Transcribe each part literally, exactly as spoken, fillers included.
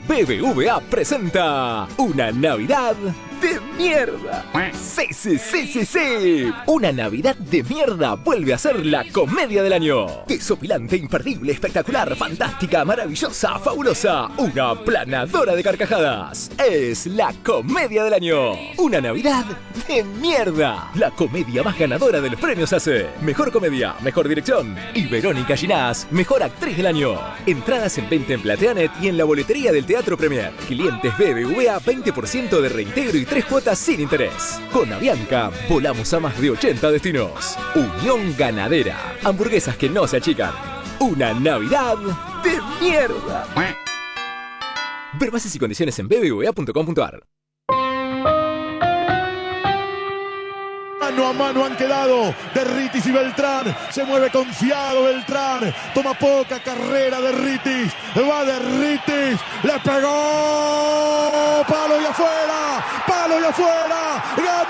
B B V A presenta una Navidad de mierda. Sí, sí, sí, sí, sí. Una Navidad de mierda vuelve a ser la comedia del año. Desopilante, imperdible, espectacular, fantástica, maravillosa, fabulosa. Una planadora de carcajadas. Es la comedia del año. Una Navidad de mierda. La comedia más ganadora de los premios A C E. Mejor comedia, mejor dirección. Y Verónica Ginás, mejor actriz del año. Entradas en venta en Plateanet y en la boletería del Teatro Premier. Clientes B B V A, veinte por ciento de reintegro y tres cuotas sin interés. Con Avianca, volamos a más de ochenta destinos. Unión Ganadera. Hamburguesas que no se achican. Una Navidad de mierda. Ver bases y condiciones en b b v a punto com punto a r. Mano a mano han quedado Derritis y Beltrán. Se mueve confiado Beltrán. Toma poca carrera Derritis. Va Derritis. Le pegó. Palo y afuera. Palo y afuera.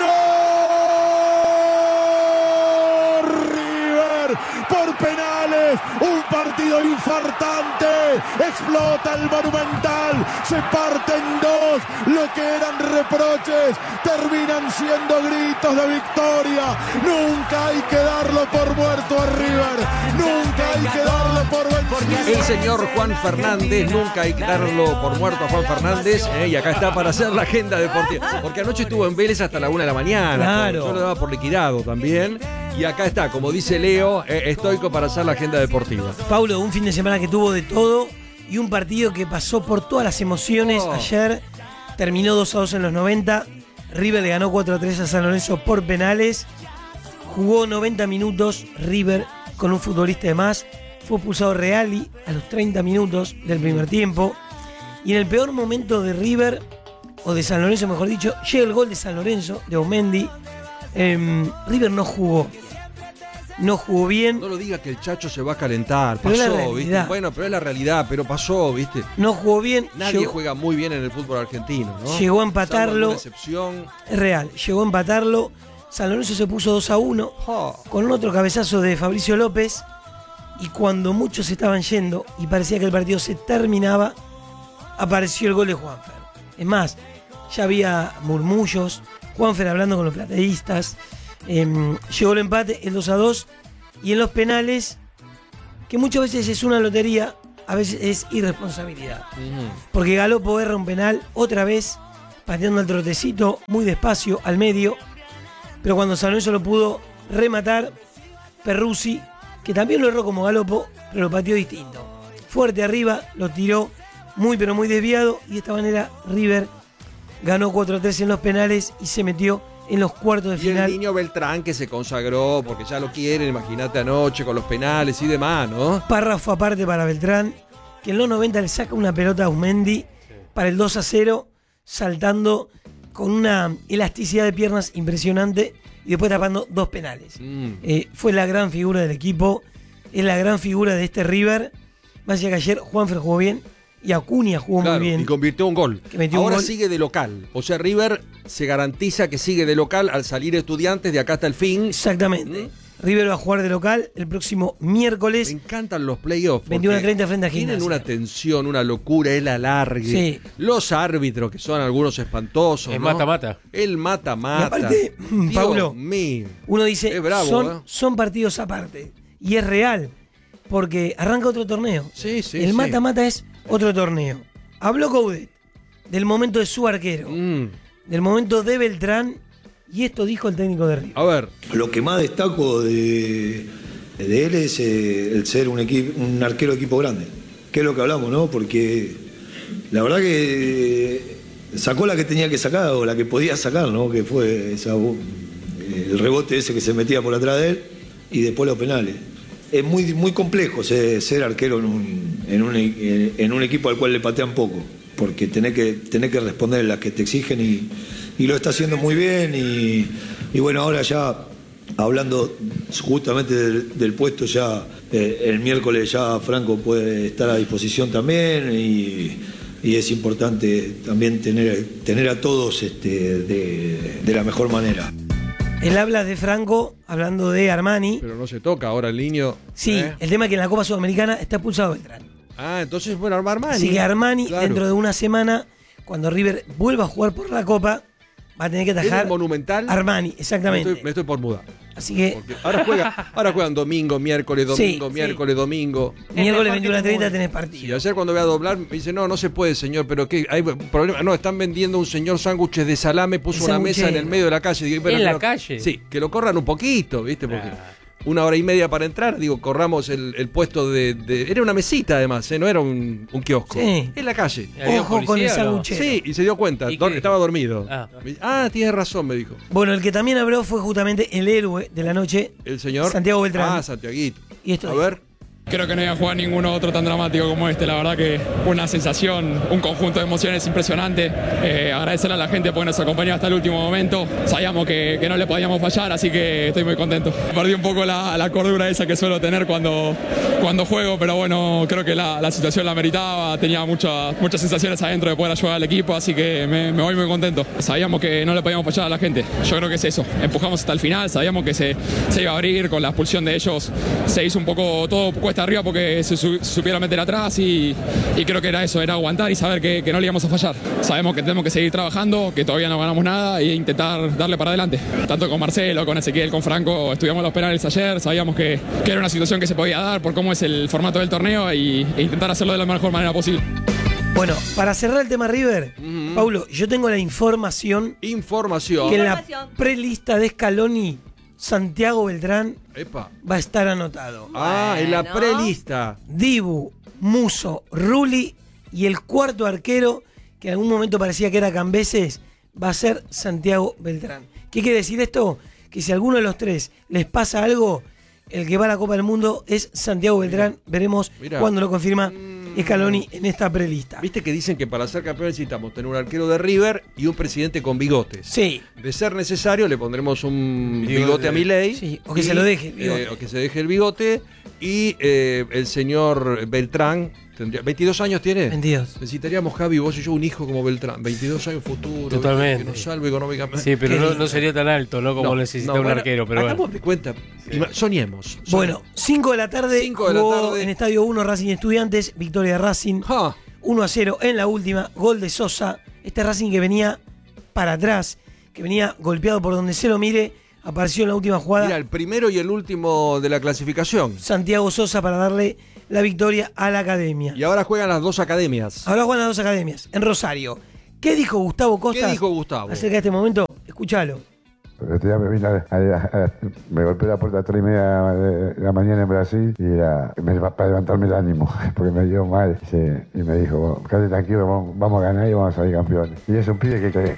Ganó River por penales. Un partido infartante. Explota el Monumental. Se parte en dos. Lo que eran reproches terminan siendo gritos de victoria. Nunca hay que darlo por muerto a River. Nunca hay que darlo por vencido. El señor Juan Fernández, nunca hay que darlo por muerto a Juan Fernández. Eh, y acá está para hacer la agenda deportiva. Porque anoche estuvo en Vélez hasta la una de la mañana. Claro. Yo lo daba por liquidado también. Y acá está, como dice Leo, eh, estoico para hacer la agenda deportiva. Paulo, un fin de semana que tuvo de todo y un partido que pasó por todas las emociones. Oh. Ayer terminó dos a dos en los noventa. River le ganó cuatro a tres a San Lorenzo por penales. Jugó noventa minutos River con un futbolista de más. Fue expulsado Reali a los treinta minutos del primer tiempo. Y en el peor momento de River, o de San Lorenzo mejor dicho, llega el gol de San Lorenzo, de Aumendi. Eh, River no jugó bien. No jugó bien. No lo diga que el Chacho se va a calentar. Pero es la Pasó, realidad. ¿viste? Bueno, pero es la realidad, pero pasó, ¿viste? No jugó bien. Nadie llegó, juega muy bien en el fútbol argentino, ¿no? Llegó a empatarlo. Salvo alguna excepción. Es real, llegó a empatarlo. San Lorenzo se puso dos a uno Oh. con un otro cabezazo de Fabricio López. Y cuando muchos estaban yendo y parecía que el partido se terminaba, apareció el gol de Juanfer. Es más, ya había murmullos, Juanfer hablando con los plateístas. Eh, llegó el empate, el dos a dos. Y en los penales, que muchas veces es una lotería, a veces es irresponsabilidad. Uh-huh. Porque Galopo erra un penal otra vez, pateando al trotecito muy despacio al medio. Pero cuando San Lorenzo lo pudo rematar, Perruzzi, que también lo erró como Galopo, pero lo pateó distinto. Fuerte arriba, lo tiró muy pero muy desviado. Y de esta manera River ganó cuatro a tres en los penales y se metió en los cuartos de Y final. el niño Beltrán que se consagró porque ya lo quieren, imagínate anoche con los penales y demás, ¿no? Párrafo aparte para Beltrán, que en los noventa le saca una pelota a Aumendi para el dos a cero, saltando con una elasticidad de piernas impresionante y después tapando dos penales. Mm. Eh, fue la gran figura del equipo, es la gran figura de este River. Más allá que ayer Juanfer jugó bien y Acuña jugó Claro, muy bien. y convirtió un gol. Que metió un Ahora gol. sigue de local. O sea, River se garantiza que sigue de local al salir Estudiantes de acá hasta el fin. Exactamente. ¿Mm? River va a jugar de local el próximo miércoles. Me encantan los playoffs. veintiuno a porque treinta frente a tienen Gimnasia. una tensión, una locura, el alargue. Sí. Los árbitros, que son algunos espantosos. El ¿no? mata-mata. El mata-mata. Y aparte, Dios Paulo, mío. Uno dice, Es bravo, son, ¿eh? son partidos aparte. Y es real, porque arranca otro torneo. Sí, sí, El sí. mata-mata es otro torneo. Habló Coudet del momento de su arquero, Mm. del momento de Beltrán, y esto dijo el técnico de River. A ver. Lo que más destaco de, de él es eh, el ser un, equipo, un arquero de equipo grande, que es lo que hablamos, ¿no? Porque la verdad que sacó la que tenía que sacar o la que podía sacar, ¿no? Que fue esa, el rebote ese que se metía por atrás de él y después los penales. Es muy, muy complejo ser, ser arquero en un, en, un, en un equipo al cual le patean poco, porque tenés que, tenés que responder las que te exigen y, y lo está haciendo muy bien. Y, y bueno, ahora ya hablando justamente del, del puesto, ya eh, el miércoles ya Franco puede estar a disposición también y, y es importante también tener, tener a todos este, de, de la mejor manera. Él habla de Franco, hablando de Armani. Pero no se toca ahora el niño. Sí, ¿eh? el tema es que en la Copa Sudamericana está expulsado Beltrán. Ah, entonces, bueno, Armani. Así que Armani, claro. dentro de una semana, cuando River vuelva a jugar por la Copa, va a tener que ¿En atajar el Monumental? Armani, exactamente. Me estoy, me estoy por mudar. Así que Porque ahora, juega, ahora juegan domingo, miércoles, domingo, Sí, miércoles, domingo. miércoles mejor que veintiuno a treinta ninguno. tenés Y partido. ayer cuando voy a doblar me dice, no, no se puede, señor, pero ¿qué? Hay problema. No, están vendiendo un señor sándwiches de salame, puso una mesa en el medio de la calle. Digo, pero ¿En la no- calle? Sí, que lo corran un poquito, ¿viste? Porque Ah. una hora y media para entrar, digo, corramos el, el puesto de, de- Era una mesita además, ¿eh? No era un, un kiosco. Sí. En la calle. ¿Había Ojo con el policía o no? sanguchero. Sí, y se dio cuenta, ¿Y dor- qué? estaba dormido. Ah. Me dice, Ah, tienes razón, me dijo. Bueno, el que también habló fue justamente el héroe de la noche, El señor Santiago Beltrán. Ah, Santiaguito. Y esto A dijo. ver. Creo que no iba a jugar ninguno otro tan dramático como este. La verdad que fue una sensación, un conjunto de emociones impresionante. Eh, agradecerle a la gente porque nos acompañó hasta el último momento. Sabíamos que, que no le podíamos fallar, así que estoy muy contento. Perdí un poco la, la cordura esa que suelo tener cuando, cuando juego, pero bueno, creo que la, la situación la meritaba. Tenía muchas muchas sensaciones adentro de poder ayudar al equipo, así que me, me voy muy contento. Sabíamos que no le podíamos fallar a la gente. Yo creo que es eso. Empujamos hasta el final, sabíamos que se, se iba a abrir con la expulsión de ellos. Se hizo un poco todo cuesta arriba porque se, su, se supieron meter atrás y, y creo que era eso, era aguantar y saber que, que no le íbamos a fallar. Sabemos que tenemos que seguir trabajando, que todavía no ganamos nada e intentar darle para adelante. Tanto con Marcelo, con Ezequiel, con Franco, estudiamos los penales ayer, sabíamos que, que era una situación que se podía dar por cómo es el formato del torneo y, e intentar hacerlo de la mejor manera posible. Bueno, para cerrar el tema River, Ujú. Paulo, yo tengo la información Información. que en la Información. prelista de Scaloni, Santiago Beltrán Epa. va a estar anotado. Ah, en la Bueno. prelista. Dibu, Muso, Rulli y el cuarto arquero, que en algún momento parecía que era Cambeses, va a ser Santiago Beltrán. ¿Qué quiere decir esto? Que si a alguno de los tres les pasa algo, el que va a la Copa del Mundo es Santiago Beltrán. Veremos Mirá. cuándo lo confirma Scaloni en esta prelista. Viste que dicen que para ser campeón necesitamos tener un arquero de River y un presidente con bigotes. Sí, De ser necesario, le pondremos un Bigote. bigote a Milei. Sí, o que se lo deje el bigote. eh, o que se deje el bigote. Y eh, el señor Beltrán, tendría, ¿veintidós años tiene? veintidós. Necesitaríamos, Javi, vos y yo, un hijo como Beltrán. veintidós años futuro. Totalmente. Que nos salve económicamente. Sí, pero Qué no, lindo. no sería tan alto, ¿no? Como No, necesita no, un bueno, arquero, pero hagamos bueno. de cuenta. Ima- Soñemos. soñemos. Bueno, cinco de la tarde, Cinco de la jugó tarde. en Estadio uno Racing Estudiantes, victoria de Racing, Ja. uno a cero en la última, gol de Sosa. Este Racing que venía para atrás, que venía golpeado por donde se lo mire, apareció en la última jugada Mira, el primero y el último de la clasificación. Santiago Sosa para darle la victoria a la academia. Y ahora juegan las dos academias. Ahora juegan las dos academias, en Rosario. ¿Qué dijo Gustavo Costas ¿Qué dijo Gustavo? acerca de este momento? Escúchalo. El otro día me vine a- a- a- me golpeé la puerta a tres y media de la mañana en Brasil y era me- para levantarme el ánimo, porque me dio mal. Sí, y me dijo, quédate tranquilo, vamos, vamos a ganar y vamos a salir campeones. Y es un pibe que cree.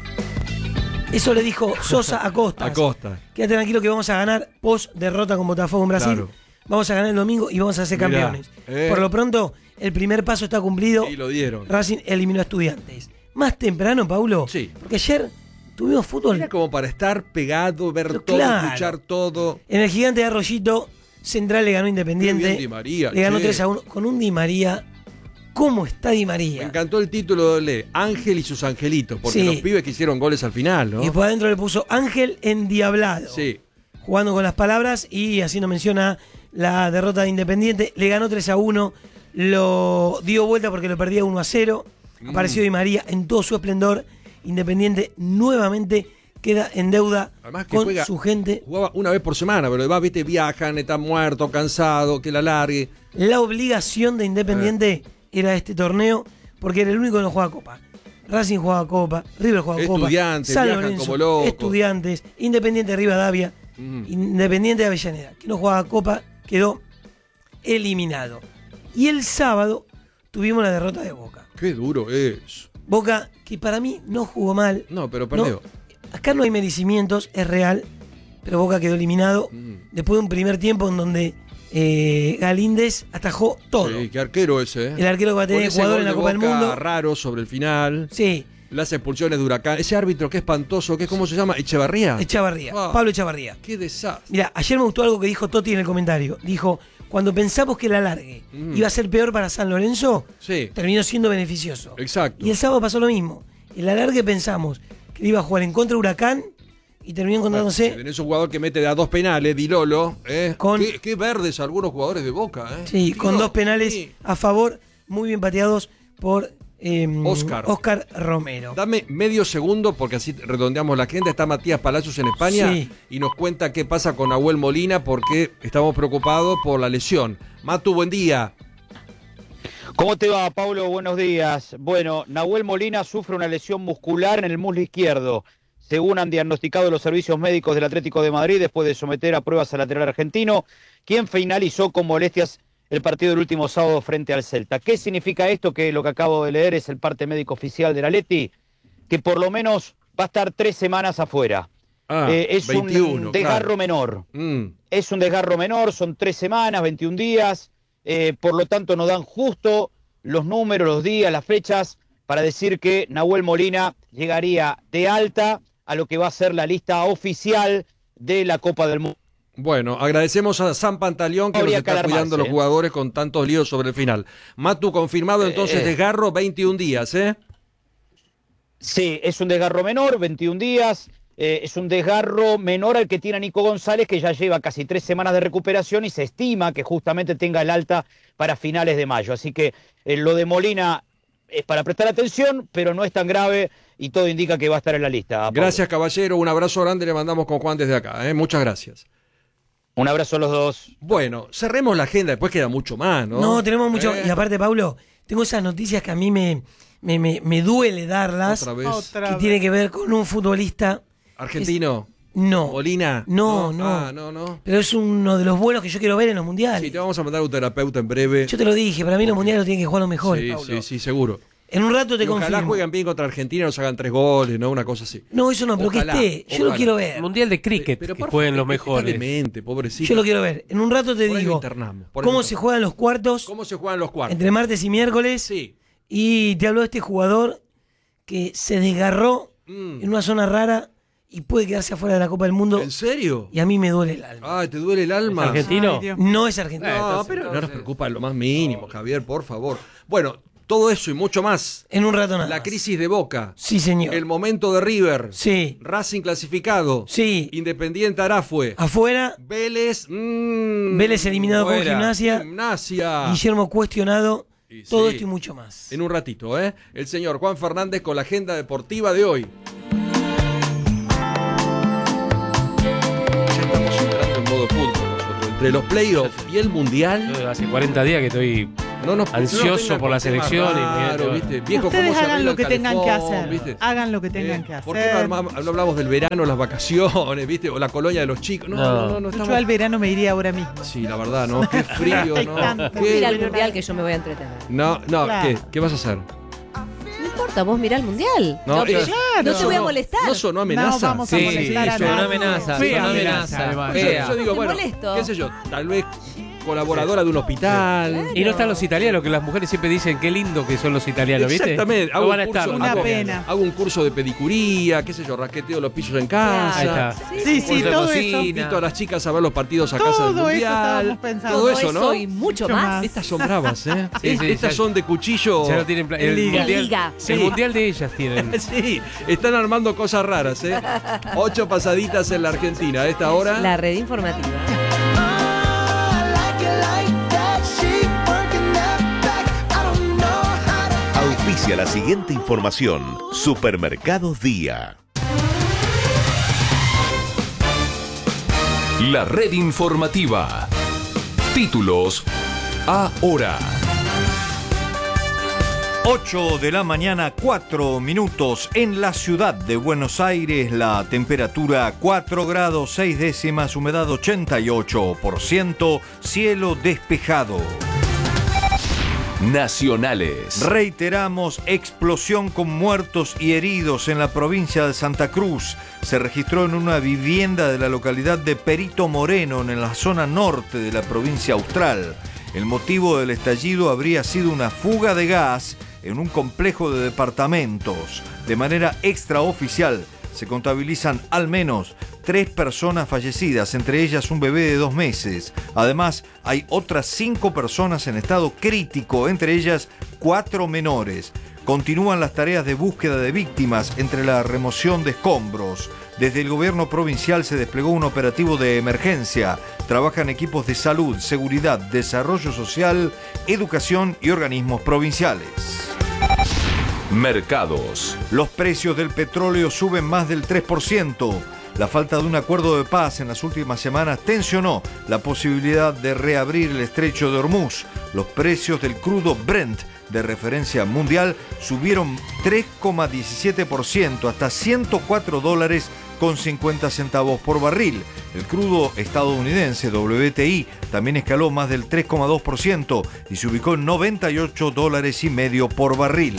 Eso le dijo Sosa a Costas. A Costa. Quédate tranquilo que vamos a ganar post derrota con Botafogo en Brasil. Claro. Vamos a ganar el domingo y vamos a ser Mirá, campeones. eh. Por lo pronto, el primer paso está cumplido. Y lo dieron. Racing eliminó a Estudiantes. Más temprano, Paulo. Sí. Porque ayer tuvimos fútbol Era como para estar pegado, ver Pero todo, claro. escuchar todo. en el gigante de Arroyito. Central le ganó a Independiente. Qué bien Di María, le ganó che. tres a uno con un Di María. ¿Cómo está Di Me María? encantó el título de Le, Ángel y sus angelitos, porque Sí. los pibes que hicieron goles al final, ¿no? Y después adentro le puso Ángel endiablado. Sí. Jugando con las palabras y haciendo mención a la derrota de Independiente. Le ganó tres a uno, lo dio vuelta porque lo perdía uno a cero. Mm. Apareció Di María en todo su esplendor. Independiente nuevamente queda en deuda Además que con juega- su gente. Jugaba una vez por semana, pero además, viste, viajan, están muertos, cansados, que la largue. La obligación de Independiente Eh. era este torneo porque era el único que no jugaba Copa. Racing jugaba Copa, River jugaba Copa, Estudiantes, San viajan Lorenzo, como locos. Estudiantes, Independiente de Rivadavia, Mm. Independiente de Avellaneda, que no jugaba Copa, quedó eliminado. Y el sábado tuvimos la derrota de Boca. Qué duro es. Boca, que para mí no jugó mal. No, pero perdió. No, acá no hay merecimientos, es real, pero Boca quedó eliminado Mm. después de un primer tiempo en donde eh, Galíndez atajó todo. Sí, qué arquero ese, ¿eh? El arquero que va a tener Con ese Ecuador gol en la de Copa del Boca Mundo. raro sobre el final. Sí, Las expulsiones de Huracán. Ese árbitro que espantoso, que es, ¿cómo se llama? Echevarría. Echavarría, Ah. Pablo Echavarría. Qué desastre. Mira, ayer me gustó algo que dijo Totti en el comentario. Dijo, cuando pensamos que el alargue Mm. iba a ser peor para San Lorenzo, Sí, terminó siendo beneficioso. exacto. Y el sábado pasó lo mismo. El alargue pensamos que iba a jugar en contra de Huracán y terminó encontrándose Tenés un jugador que mete de a dos penales, Di Lolo. ¿eh? Con- Qué, qué verdes algunos jugadores de Boca. ¿eh? sí, con Dios, dos penales sí. a favor. muy bien pateados por eh, Oscar. Oscar Romero. Dame medio segundo porque así redondeamos la agenda. Está Matías Palacios en España Sí. y nos cuenta qué pasa con Nahuel Molina porque estamos preocupados por la lesión. Matu, buen día. ¿Cómo te va, Pablo? Buenos días. Bueno, Nahuel Molina sufre una lesión muscular en el muslo izquierdo, según han diagnosticado los servicios médicos del Atlético de Madrid después de someter a pruebas al lateral argentino, quien finalizó con molestias el partido del último sábado frente al Celta. ¿Qué significa esto? Que lo que acabo de leer es el parte médico oficial del Atleti, que por lo menos va a estar tres semanas afuera. Ah, eh, es veintiuno, un desgarro claro. menor. Mm. Es un desgarro menor, son tres semanas, veintiún días. Eh, por lo tanto, nos dan justo los números, los días, las fechas para decir que Nahuel Molina llegaría de alta a lo que va a ser la lista oficial de la Copa del Mundo. Bueno, agradecemos a San Pantaleón que Habría nos que está alarmarse, cuidando a los ¿eh? jugadores con tantos líos sobre el final. Matu, confirmado entonces Eh, desgarro, veintiún días, ¿eh? Sí, es un desgarro menor, veintiún días. Eh, es un desgarro menor al que tiene Nico González, que ya lleva casi tres semanas de recuperación y se estima que justamente tenga el alta para finales de mayo. Así que eh, lo de Molina es para prestar atención, pero no es tan grave y todo indica que va a estar en la lista. Pablo. Gracias, caballero. Un abrazo grande le mandamos con Juan desde acá, ¿eh? Muchas gracias. Un abrazo a los dos. Bueno, cerremos la agenda, después queda mucho más, ¿no? No, tenemos mucho. Eh, Y aparte, Paulo, tengo esas noticias que a mí me, me, me, me duele darlas. Otra vez. Que tiene que ver con un futbolista. ¿Argentino? No. ¿Molina? No, no. Ah, no, no. Pero es uno de los buenos que yo quiero ver en los mundiales. Sí, te vamos a mandar a un terapeuta en breve. Yo te lo dije, para mí los mundiales los tienen que jugar los mejores, Sí, Paulo. sí, sí, seguro. En un rato te Y ojalá confirmo. jueguen bien contra Argentina y nos hagan tres goles, ¿no? Una cosa así. No, eso no, pero Ojalá, que esté. Yo ojalá. lo quiero ver. Mundial de cricket, Pero que por jueguen favor, los mejores. Está demente, pobrecito. Yo lo quiero ver. En un rato te Por ahí lo digo internamos, por ahí cómo lo se internamos. juegan los cuartos ¿Cómo se juegan los cuartos? entre martes y miércoles. Sí. Y te habló de este jugador que se desgarró Mm. en una zona rara y puede quedarse afuera de la Copa del Mundo. ¿En serio? Y a mí me duele el alma. Ay, ¿te duele el alma? ¿Argentino? No es argentino. No, pero no nos preocupa lo más mínimo, Javier, por favor. Bueno, todo eso y mucho más. En un rato nada. La más. crisis de Boca. Sí, señor. El momento de River. Sí. Racing clasificado. Sí. Independiente Arafue. Afuera, Vélez. mm, Vélez eliminado con fuera. Gimnasia. Gimnasia. Guillermo cuestionado. Y Todo sí. esto y mucho más. En un ratito, ¿eh? El señor Juan Fernández con la agenda deportiva de hoy. Ya estamos entrando en modo fútbol nosotros. Entre los playoffs y el mundial. Yo hace cuarenta días que estoy No nos, ansioso no nos vengan por la con temas selección y raros, mirá, ¿viste? Viejo, Ustedes ¿cómo se hagan arregla lo que el tengan que calefón, hacer. ¿viste? Hagan lo que tengan Eh, que hacer. ¿Por qué no, armamos- no hablamos del verano, las vacaciones, ¿viste? O la colonia de los chicos. No, no, no, no, estamos... Yo al verano me iría ahora mismo. Sí, la verdad, ¿no? Qué frío, ¿no? Expectante. Qué- Mira el mundial que yo me voy a entretener. No, no, Claro. ¿qué? ¿Qué vas a hacer? No importa, vos mirá el mundial. No, No, pero eh, yo- no te voy a molestar. ¿No sonó amenaza? No vamos a Sí, molestar a sí, una nadie. amenaza, Fea una amenaza, amenaza. además. Yo, Fea. yo digo, Te bueno, molesto. qué sé yo, tal vez colaboradora de un hospital. Y no están los italianos, que las mujeres siempre dicen qué lindo que son los italianos, ¿viste? Exactamente. No Hago van a un curso, estar. Una hago- pena. hago un curso de pedicuría, qué sé yo, rasqueteo los pisos en casa. Ahí está. Sí, sí, Curso de todo cocina. eso. Invito a las chicas a ver los partidos a casa del Todo eso mundial. estábamos pensando. Todo eso, ¿no? y mucho, Mucho más. más. Estas son bravas, ¿eh? Sí, sí, Estas ya- son de cuchillo. Ya no tienen pla- el, Liga. mundial, Liga. Sí. el mundial de ellas tienen. Sí, están armando cosas raras, ¿eh? Ocho pasaditas en la Argentina a esta hora. La red informativa. Auspicia la siguiente información. Supermercados Día. La red informativa. Títulos ahora. ocho de la mañana, cuatro minutos. En la ciudad de Buenos Aires, la temperatura cuatro grados seis décimas, humedad ochenta y ocho por ciento, cielo despejado. Nacionales. Reiteramos, explosión con muertos y heridos en la provincia de Santa Cruz. Se registró en una vivienda de la localidad de Perito Moreno, en la zona norte de la provincia austral. El motivo del estallido habría sido una fuga de gas en un complejo de departamentos. De manera extraoficial, se contabilizan al menos tres personas fallecidas, entre ellas un bebé de dos meses. Además, hay otras cinco personas en estado crítico, entre ellas cuatro menores. Continúan las tareas de búsqueda de víctimas entre la remoción de escombros. Desde el gobierno provincial se desplegó un operativo de emergencia. Trabajan equipos de salud, seguridad, desarrollo social, educación y organismos provinciales. Mercados. Los precios del petróleo suben más del tres por ciento. La falta de un acuerdo de paz en las últimas semanas tensionó la posibilidad de reabrir el estrecho de Hormuz. Los precios del crudo Brent de referencia mundial subieron tres coma diecisiete por ciento hasta ciento cuatro dólares con cincuenta centavos por barril. El crudo estadounidense W T I también escaló más del tres coma dos por ciento y se ubicó en noventa y ocho dólares y medio por barril.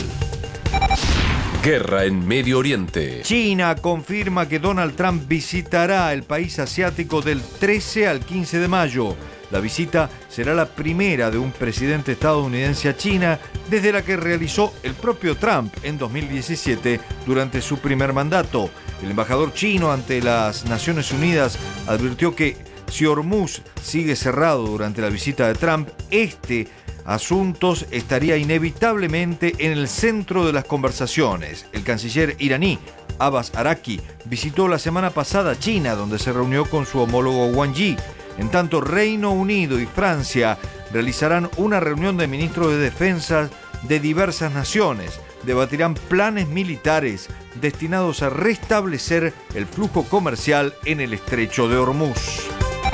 Guerra en Medio Oriente. China confirma que Donald Trump visitará el país asiático del trece al quince de mayo. La visita será la primera de un presidente estadounidense a China desde la que realizó el propio Trump en dos mil diecisiete durante su primer mandato. El embajador chino ante las Naciones Unidas advirtió que si Hormuz sigue cerrado durante la visita de Trump, este asunto estaría inevitablemente en el centro de las conversaciones. El canciller iraní Abbas Araki visitó la semana pasada China, donde se reunió con su homólogo Wang Yi. En tanto, Reino Unido y Francia realizarán una reunión de ministros de defensa de diversas naciones. Debatirán planes militares destinados a restablecer el flujo comercial en el estrecho de Hormuz.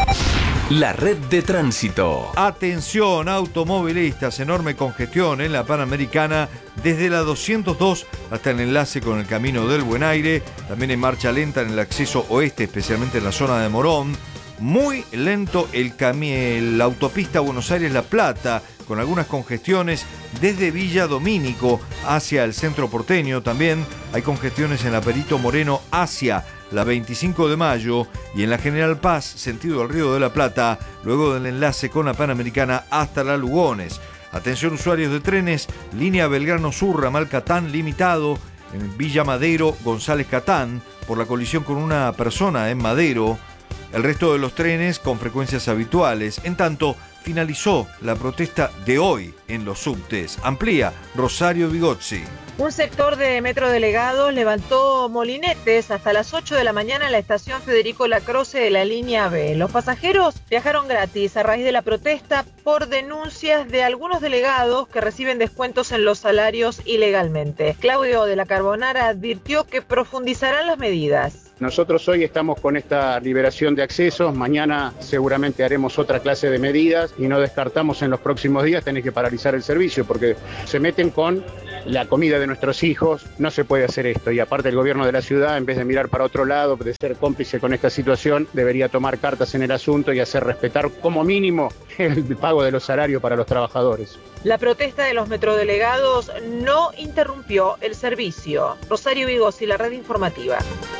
La red de tránsito. Atención, automovilistas, enorme congestión en la Panamericana desde la doscientos dos hasta el enlace con el Camino del Buen Aire. También en marcha lenta en el acceso oeste, especialmente en la zona de Morón. Muy lento el cami- la autopista Buenos Aires-La Plata, con algunas congestiones desde Villa Domínico hacia el centro porteño. También hay congestiones en la Perito Moreno hacia la veinticinco de mayo y en la General Paz, sentido al Río de la Plata, luego del enlace con la Panamericana hasta la Lugones. Atención usuarios de trenes, línea Belgrano Sur, ramal Catán limitado, en Villa Madero, González Catán, por la colisión con una persona en Madero. El resto de los trenes con frecuencias habituales. En tanto, finalizó la protesta de hoy en los subtes. Amplía Rosario Vigozzi. Un sector de Metro Delegados levantó molinetes hasta las ocho de la mañana en la estación Federico Lacroce de la línea B. Los pasajeros viajaron gratis a raíz de la protesta por denuncias de algunos delegados que reciben descuentos en los salarios ilegalmente. Claudio de la Carbonara advirtió que profundizarán las medidas. Nosotros hoy estamos con esta liberación de accesos, mañana seguramente haremos otra clase de medidas y no descartamos en los próximos días tener que paralizar el servicio porque se meten con la comida de nuestros hijos, no se puede hacer esto y aparte el gobierno de la ciudad en vez de mirar para otro lado, de ser cómplice con esta situación, debería tomar cartas en el asunto y hacer respetar como mínimo el pago de los salarios para los trabajadores. La protesta de los metrodelegados no interrumpió el servicio. Rosario Vigozzi, la red informativa.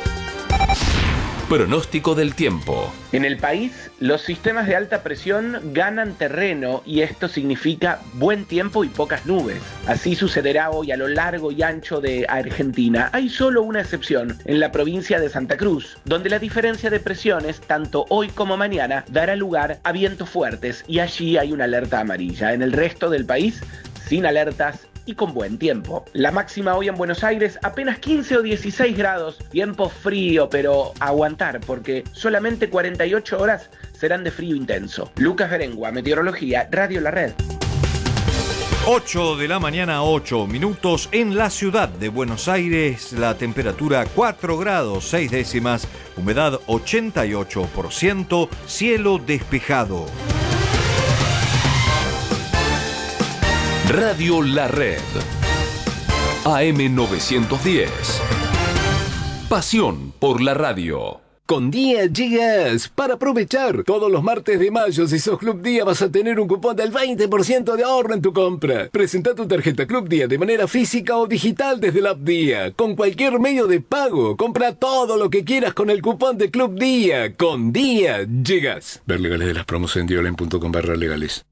Pronóstico del tiempo. En el país, los sistemas de alta presión ganan terreno y esto significa buen tiempo y pocas nubes. Así sucederá hoy a lo largo y ancho de Argentina. Hay solo una excepción, en la provincia de Santa Cruz, donde la diferencia de presiones, tanto hoy como mañana, dará lugar a vientos fuertes y allí hay una alerta amarilla. En el resto del país, sin alertas y con buen tiempo. La máxima hoy en Buenos Aires apenas quince o dieciséis grados, tiempo frío, pero a aguantar porque solamente cuarenta y ocho horas serán de frío intenso. Lucas Berengua, Meteorología, Radio La Red. ocho de la mañana, ocho minutos en la ciudad de Buenos Aires, la temperatura cuatro grados seis décimas, humedad ochenta y ocho por ciento, cielo despejado. Radio La Red. A M novecientos diez. Pasión por la radio. Con Día llegas para aprovechar. Todos los martes de mayo, si sos Club Día, vas a tener un cupón del veinte por ciento de ahorro en tu compra. Presenta tu tarjeta Club Día de manera física o digital desde la app Día. Con cualquier medio de pago. Compra todo lo que quieras con el cupón de Club Día. Con Día llegas. Ver legales de las promos en diolen punto com barra legales.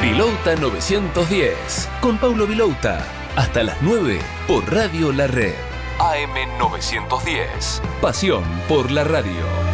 Vilouta novecientos diez. Con Paulo Vilouta. Hasta las nueve por Radio La Red. A M novecientos diez. Pasión por la radio.